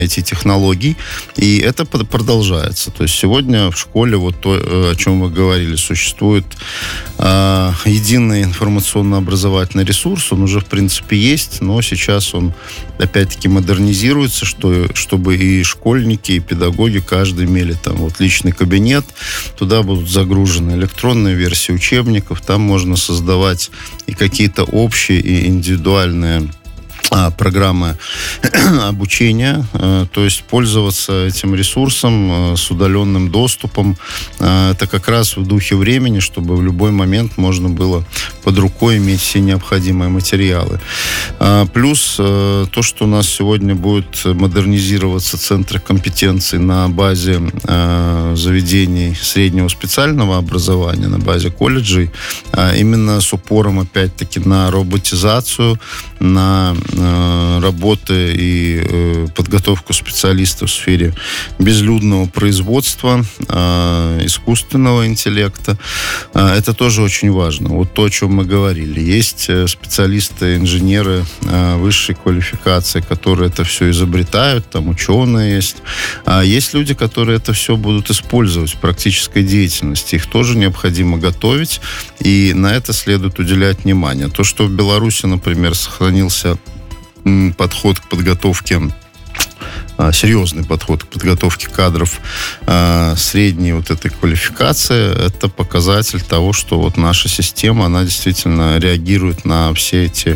IT-технологий, и это продолжается. То есть сегодня в школе, вот то, о чем вы говорили, существует единый информационно-образовательный ресурс, он уже, в принципе, есть, но сейчас он, опять-таки, модернизируется, чтобы и школьники, и педагоги, каждый имели там вот личный кабинет, туда будут загружены электронные версии учебников, там можно создавать и какие-то общие, и индивидуальные программы обучения, то есть пользоваться этим ресурсом с удаленным доступом. Это как раз в духе времени, чтобы в любой момент можно было под рукой иметь все необходимые материалы. Плюс то, что у нас сегодня будет модернизироваться центры компетенций на базе заведений среднего специального образования, на базе колледжей, именно с упором, опять-таки, на роботизацию, на работы и подготовку специалистов в сфере безлюдного производства, искусственного интеллекта. Это тоже очень важно. Вот то, о чем мы говорили. Есть специалисты, инженеры высшей квалификации, которые это все изобретают, там ученые есть. А есть люди, которые это все будут использовать в практической деятельности. Их тоже необходимо готовить, и на это следует уделять внимание. То, что в Беларуси, например, сохранился подход к подготовке, серьезный подход к подготовке кадров средней вот этой квалификации, это показатель того, что вот наша система, она действительно реагирует на все эти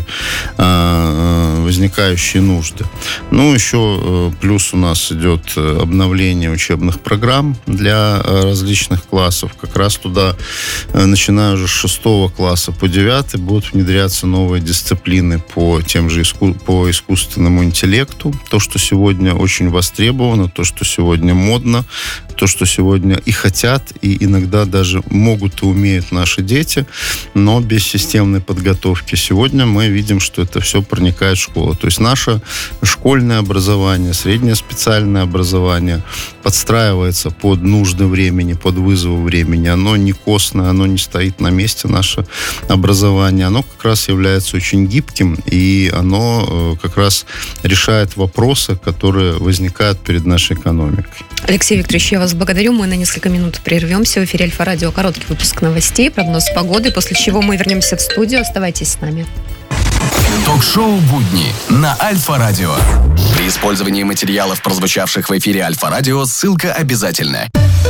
возникающие нужды. Ну, еще плюс у нас идет обновление учебных программ для различных классов. Как раз туда, начиная уже с 6 класса по 9, будут внедряться новые дисциплины по тем же по искусственному интеллекту. То, что сегодня очень востребовано, то, что сегодня модно, то, что сегодня и хотят, и иногда даже могут и умеют наши дети, но без системной подготовки. Сегодня мы видим, что это все проникает в школу. То есть наше школьное образование, среднее специальное образование подстраивается под нужды времени, под вызовы времени. Оно не костное, оно не стоит на месте, наше образование. Оно как раз является очень гибким, и оно как раз решает вопросы, которые возникают перед нашей экономикой. Алексей Викторович, я вас благодарю. Мы на несколько минут прервемся. В эфире Альфа-радио короткий выпуск новостей, прогноз погоды, после чего мы вернемся в студию. Оставайтесь с нами. Ток-шоу «Будни» на Альфа-радио. При использовании материалов, прозвучавших в эфире Альфа-радио, ссылка обязательна.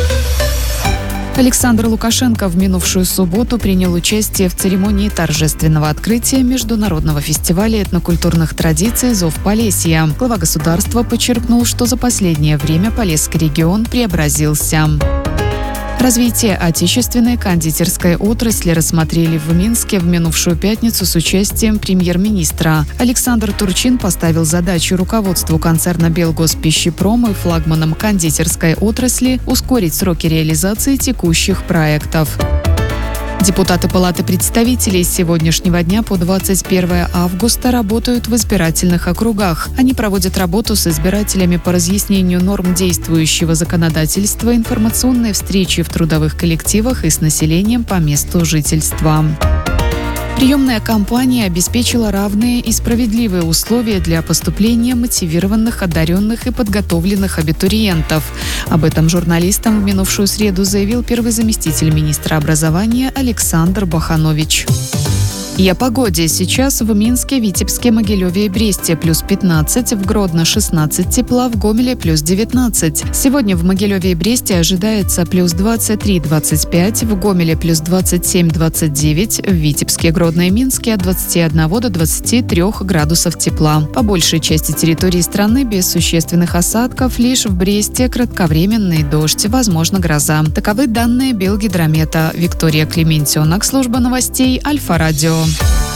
Александр Лукашенко в минувшую субботу принял участие в церемонии торжественного открытия Международного фестиваля этнокультурных традиций «Зов Полесья». Глава государства подчеркнул, что за последнее время Полесский регион преобразился. Развитие отечественной кондитерской отрасли рассмотрели в Минске в минувшую пятницу с участием премьер-министра. Александр Турчин поставил задачу руководству концерна «Белгоспищепром» и флагманам кондитерской отрасли ускорить сроки реализации текущих проектов. Депутаты Палаты представителей с сегодняшнего дня по 21 августа работают в избирательных округах. Они проводят работу с избирателями по разъяснению норм действующего законодательства, информационные встречи в трудовых коллективах и с населением по месту жительства. Приемная кампания обеспечила равные и справедливые условия для поступления мотивированных, одаренных и подготовленных абитуриентов. Об этом журналистам в минувшую среду заявил первый заместитель министра образования Александр Баханович. И о погоде. Сейчас в Минске, Витебске, Могилеве и Бресте плюс 15, в Гродно 16 тепла, в Гомеле плюс 19. Сегодня в Могилеве и Бресте ожидается плюс 23-25, в Гомеле плюс 27-29, в Витебске, Гродно и Минске от 21 до 23 градусов тепла. По большей части территории страны без существенных осадков, лишь в Бресте кратковременный дождь, возможно гроза. Таковы данные Белгидромета. Виктория Клементьонок, служба новостей Альфа-радио.